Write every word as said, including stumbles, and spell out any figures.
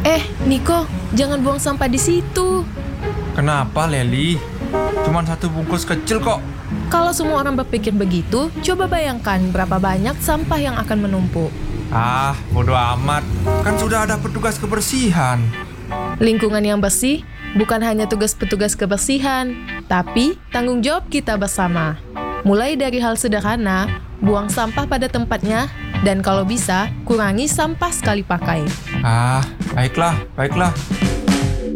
Eh, Niko, jangan buang sampah di situ. Kenapa, Leli? Cuman satu bungkus kecil kok. Kalau semua orang berpikir begitu, coba bayangkan berapa banyak sampah yang akan menumpuk. Ah, bodo amat. Kan sudah ada petugas kebersihan. Lingkungan yang bersih bukan hanya tugas petugas kebersihan, tapi tanggung jawab kita bersama. Mulai dari hal sederhana, buang sampah pada tempatnya, dan kalau bisa, kurangi sampah sekali pakai. Ah, baiklah, baiklah.